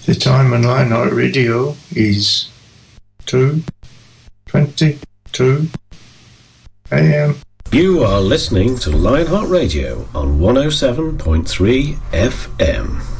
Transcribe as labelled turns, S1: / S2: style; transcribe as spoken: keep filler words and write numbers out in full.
S1: The time on Lionheart Radio is two twenty-two a m.
S2: You are listening to Lionheart Radio on one oh seven point three F M.